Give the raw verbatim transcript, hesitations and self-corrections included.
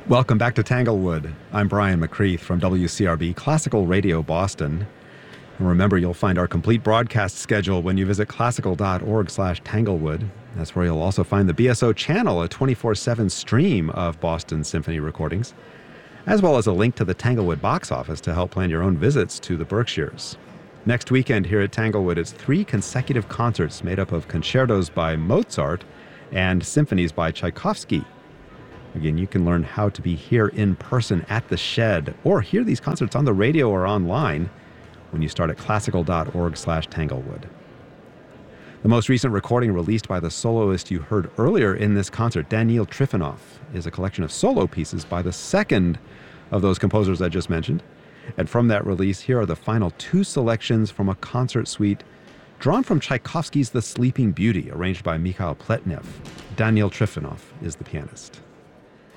Welcome back to Tanglewood. I'm Brian McCreath from W C R B Classical Radio Boston. And remember, you'll find our complete broadcast schedule when you visit classical.org slash Tanglewood. That's where you'll also find the B S O channel, a twenty-four seven stream of Boston Symphony recordings, as well as a link to the Tanglewood box office to help plan your own visits to the Berkshires. Next weekend here at Tanglewood, it's three consecutive concerts made up of concertos by Mozart and symphonies by Tchaikovsky. Again, you can learn how to be here in person at the Shed or hear these concerts on the radio or online when you start at classical.org slash Tanglewood. The most recent recording released by the soloist you heard earlier in this concert, Daniil Trifonov, is a collection of solo pieces by the second of those composers I just mentioned. And from that release, here are the final two selections from a concert suite drawn from Tchaikovsky's The Sleeping Beauty, arranged by Mikhail Pletnev. Daniil Trifonov is the pianist.